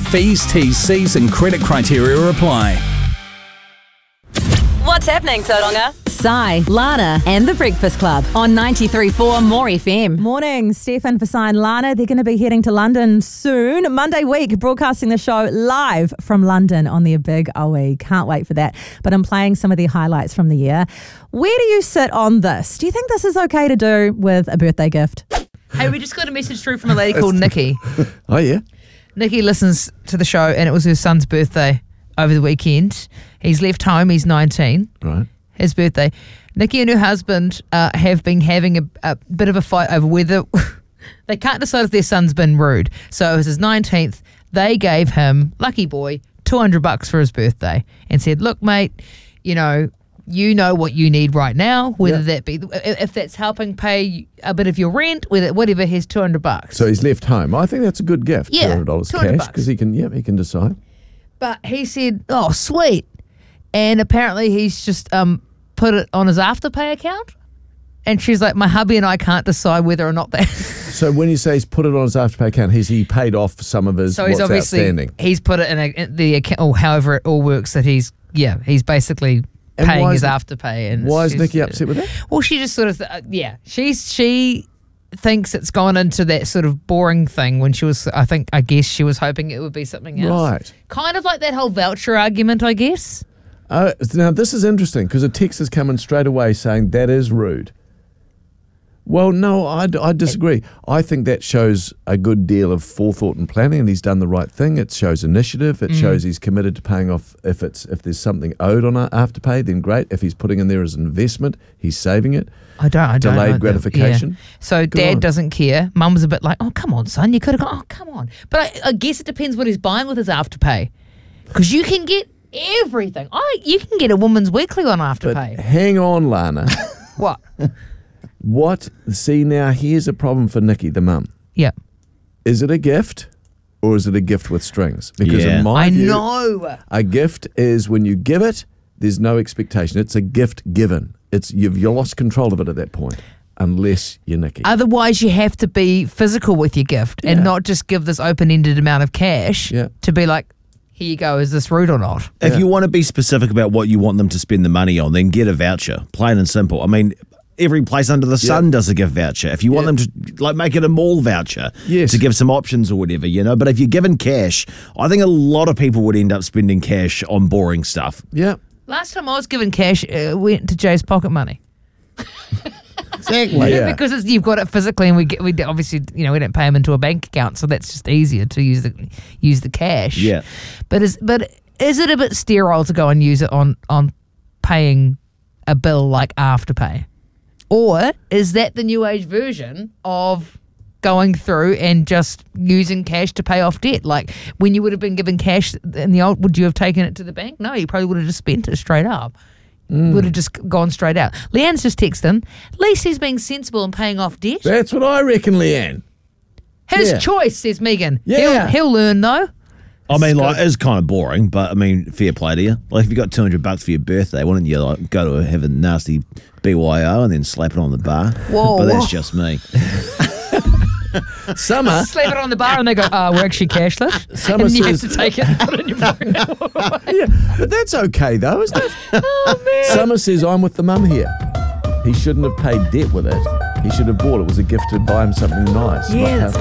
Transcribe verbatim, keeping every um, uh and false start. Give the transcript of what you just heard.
Fees, T's, C's and credit criteria apply. What's happening, Tauranga? Sai, Lana and The Breakfast Club on ninety-three point four More F M. Morning, Stefan, for Sai and Lana. They're going to be heading to London soon. Monday week, broadcasting the show live from London on their big O E. Can't wait for that. But I'm playing some of their highlights from the year. Where do you sit on this? Do you think this is okay to do with a birthday gift? Hey, we just got a message through from a lady called Nikki. Oh, yeah? Nikki listens to the show and it was her son's birthday over the weekend. He's left home. He's nineteen. Right. His birthday. Nikki and her husband uh, have been having a, a bit of a fight over whether they can't decide if their son's been rude. So it was his nineteenth. They gave him, lucky boy, two hundred bucks for his birthday and said, look, mate, you know, you know what you need right now, whether Yeah. that be, if that's helping pay a bit of your rent, whether, whatever, here's two hundred bucks. So he's left home. I think that's a good gift. Yeah, two hundred dollars two hundred cash, because he can, yeah, he can decide. But he said, oh, sweet. And apparently he's just um, put it on his Afterpay account. And she's like, my hubby and I can't decide whether or not that. So when you say he's put it on his Afterpay account, has he paid off some of his So he's what's obviously, outstanding? he's put it in, a, in the account, or however it all works, that he's, yeah, he's basically And paying why his is- Afterpay. And Why is she's- Nikki upset with that? Well, she just sort of, th- uh, yeah, she's, she thinks it's gone into that sort of boring thing when she was, I think, I guess she was hoping it would be something else. Right. Kind of like that whole voucher argument, I guess. Uh, now, this is interesting because a text has come in straight away saying that is rude. Well, no, I, I disagree. I think that shows a good deal of forethought and planning, and he's done the right thing. It shows initiative. It Mm. shows he's committed to paying off. If it's if there's something owed on our Afterpay, then great. If he's putting in there as an investment, he's saving it. I don't. I don't Delayed know the- gratification. yeah. So Good dad on. doesn't care. Mum's a bit like, oh come on, son, you could have gone. Oh come on. But I, I guess it depends what he's buying with his Afterpay, because you can get everything. I you can get a woman's weekly on But Afterpay. hang on, Lana. What? What? See, now here's a problem for Nikki, the mum. Yeah. Is it a gift or is it a gift with strings? Because Yeah. in my I view, know. a gift is when you give it, there's no expectation. It's a gift given. It's you've you lost control of it at that point, unless you're Nikki. Otherwise, you have to be physical with your gift and Yeah. not just give this open-ended amount of cash Yeah. to be like, here you go, is this rude or not? If Yeah. you want to be specific about what you want them to spend the money on, then get a voucher, plain and simple. I mean, every place under the sun does a gift voucher. If you want Yeah. them to, like, make it a mall voucher Yes. to give some options or whatever, you know. But if you're given cash, I think a lot of people would end up spending cash on boring stuff. yeah. Last time I was given cash, uh, went to Jay's pocket money. Exactly. Yeah. Because it's, you've got it physically, and we get, we d- obviously, you know, we don't pay them into a bank account, so that's just easier to use the use the cash. Yeah. But is but is it a bit sterile to go and use it on on paying a bill like Afterpay, or is that the new age version of going through and just using cash to pay off debt? Like when you would have been given cash in the old, would you have taken it to the bank? No, you probably would have just spent it straight up. Would have just gone straight out. Leanne's just texted him. At least he's being sensible and paying off debt. That's what I reckon, Leanne. His Yeah. choice, says Megan. Yeah. He'll, he'll learn though. I mean, like, it's kind of boring, but I mean, fair play to you. Like, if you got two hundred bucks for your birthday, why don't you like go to have a nasty B Y O and then slap it on the bar? Whoa, But that's whoa. just me. Summer. Slap it on the bar and they go, oh, we're actually cashless. Summer and you have says- to take it and put it in your phone. Yeah, but that's okay though, isn't it? Oh, man. Summer says I'm with the mum here. He shouldn't have paid debt with it. He should have bought it. It was a gift to buy him something nice. Yeah, Like, that's